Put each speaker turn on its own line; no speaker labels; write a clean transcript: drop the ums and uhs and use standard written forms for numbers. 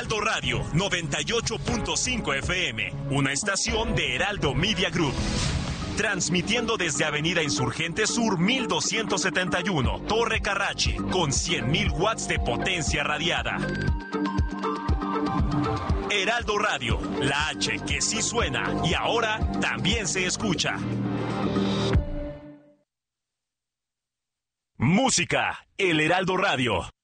Heraldo Radio 98.5 FM, una estación de Heraldo Media Group. Transmitiendo desde Avenida Insurgente Sur 1271, Torre Carrachi, con 100.000 watts de potencia radiada. Heraldo Radio, la H que sí suena y ahora también se escucha. Música, el Heraldo Radio.